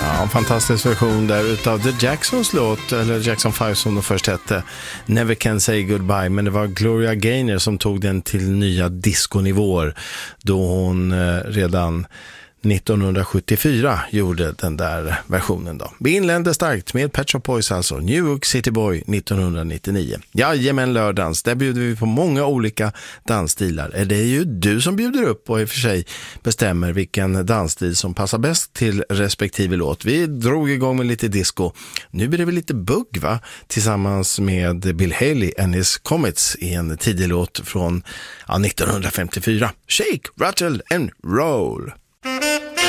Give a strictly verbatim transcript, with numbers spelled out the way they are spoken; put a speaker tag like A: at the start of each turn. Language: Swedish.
A: Ja, en fantastisk version där utav The Jacksons låt, eller Jackson five som de först hette, Never Can Say Goodbye, men det var Gloria Gaynor som tog den till nya diskonivåer då hon eh, redan nittonhundrasjuttiofyra gjorde den där versionen då. Vi inledde starkt med Pet Shop Boys, alltså New York City Boy nittonhundranittionio. Jajamän, lördagens, där bjuder vi på många olika dansstilar. Det är ju du som bjuder upp och i och för sig bestämmer vilken dansstil som passar bäst till respektive låt. Vi drog igång med lite disco. Nu blir det väl lite bugg, va? Tillsammans med Bill Haley and his Comets i en tidig låt från ja, nittonhundrafemtiofyra. Shake, rattle and roll.